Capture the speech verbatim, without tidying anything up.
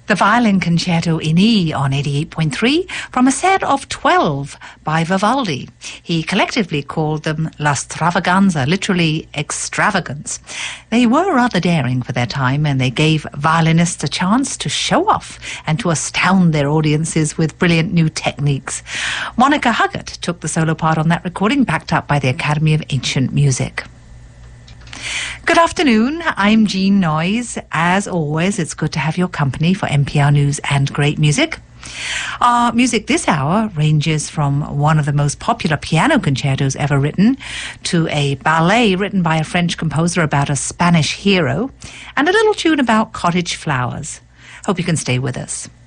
The Violin Concerto in E on eighty-eight point three from a set of twelve by Vivaldi. He collectively called them La Stravaganza, literally extravagance. They were rather daring for their time, and they gave violinists a chance to show off and to astound their audiences with brilliant new techniques. Monica Huggett took the solo part on that recording, backed up by the Academy of Ancient Music. Good afternoon, I'm Jean Noyes. As always, it's good to have your company for N P R News and great music. Our music this hour ranges from one of the most popular piano concertos ever written to a ballet written by a French composer about a Spanish hero and a little tune about cottage flowers. Hope you can stay with us.